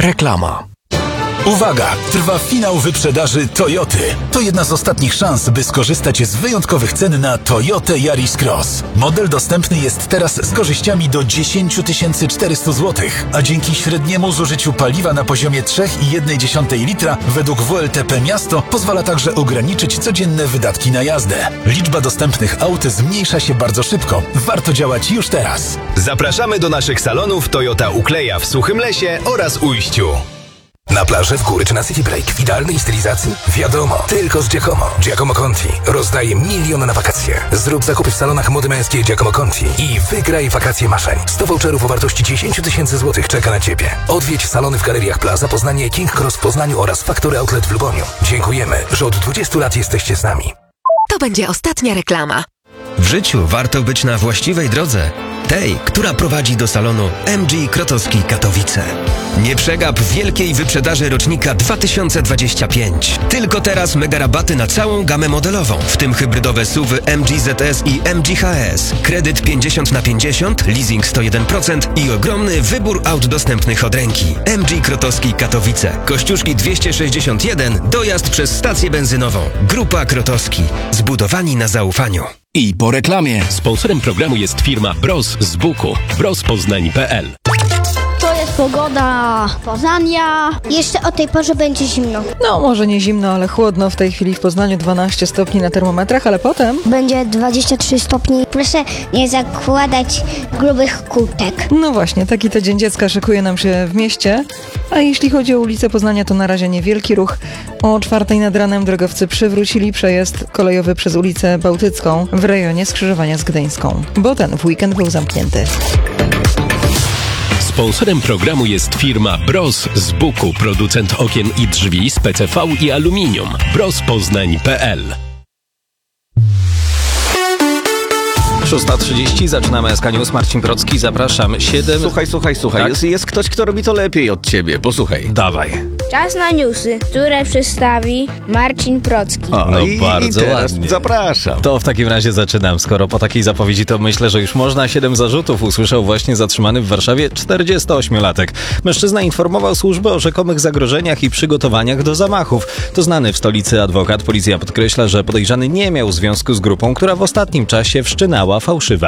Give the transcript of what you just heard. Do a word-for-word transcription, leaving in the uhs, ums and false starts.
Reklama. Uwaga! Trwa finał wyprzedaży Toyoty. To jedna z ostatnich szans, by skorzystać z wyjątkowych cen na Toyotę Yaris Cross. Model dostępny jest teraz z korzyściami do dziesięć tysięcy czterysta złotych, a dzięki średniemu zużyciu paliwa na poziomie trzy przecinek jeden litra według W L T P Miasto pozwala także ograniczyć codzienne wydatki na jazdę. Liczba dostępnych aut zmniejsza się bardzo szybko. Warto działać już teraz. Zapraszamy do naszych salonów Toyota Ukleja w Suchym Lesie oraz Ujściu. Na plaży, w góry czy na City Break w idealnej stylizacji? Wiadomo, tylko z Giacomo. Giacomo Conti rozdaje milion na wakacje. Zrób zakupy w salonach mody męskiej Giacomo Conti i wygraj wakacje marzeń. sto voucherów o wartości dziesięć tysięcy złotych czeka na Ciebie. Odwiedź salony w Galeriach Plaza Poznanie, King Cross w Poznaniu oraz Factory Outlet w Luboniu. Dziękujemy, że od dwudziestu lat jesteście z nami. To będzie ostatnia reklama. W życiu warto być na właściwej drodze. Tej, która prowadzi do salonu M G Krotowski Katowice. Nie przegap wielkiej wyprzedaży rocznika dwa tysiące dwudziestego piątego. Tylko teraz mega rabaty na całą gamę modelową, w tym hybrydowe S U V-y M G Z S i M G H S. Kredyt pięćdziesiąt na pięćdziesiąt, leasing sto jeden procent i ogromny wybór aut dostępnych od ręki. M G Krotowski Katowice. Kościuszki dwieście sześćdziesiąt jeden, dojazd przez stację benzynową. Grupa Krotowski. Zbudowani na zaufaniu. I po reklamie. Sponsorem programu jest firma Bros z Buku. bros poznań kropka p l. To jest pogoda Poznania. Jeszcze o tej porze będzie zimno. No, może nie zimno, ale chłodno. W tej chwili w Poznaniu dwanaście stopni na termometrach, ale potem... Będzie dwadzieścia trzy stopni. Proszę nie zakładać grubych kurtek. No właśnie, taki to Dzień Dziecka szykuje nam się w mieście. A jeśli chodzi o ulicę Poznania, to na razie niewielki ruch. O czwartej nad ranem drogowcy przywrócili przejazd kolejowy przez ulicę Bałtycką w rejonie skrzyżowania z Gdyńską, bo ten w weekend był zamknięty. Sponsorem programu jest firma Bros z Buku, producent okien i drzwi z P C V i aluminium. bros poznań kropka p l. szósta trzydzieści, zaczynamy S K News. Marcin Procki, zapraszam. siedem... Słuchaj, słuchaj, słuchaj. Tak? Jest, jest ktoś, kto robi to lepiej od ciebie. Posłuchaj. Dawaj. Czas na newsy, które przedstawi Marcin Procki. O, no i, bardzo i teraz ładnie. Zapraszam. To w takim razie zaczynam. Skoro po takiej zapowiedzi, to myślę, że już można. Siedem zarzutów usłyszał właśnie zatrzymany w Warszawie czterdziestoośmiolatek. Mężczyzna informował służbę o rzekomych zagrożeniach i przygotowaniach do zamachów. To znany w stolicy adwokat. Policja podkreśla, że podejrzany nie miał związku z grupą, która w ostatnim czasie wszczynała fałszywe